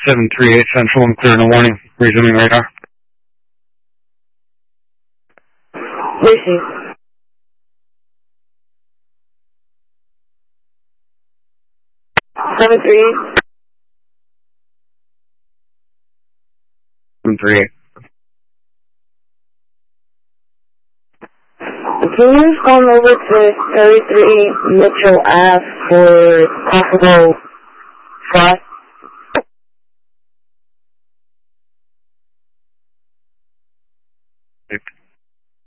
738 Central and clear in the warning. Resuming radar. Receive. Seven three eight. 738. Can you just come over to 33 Mitchell Ave for possible frost?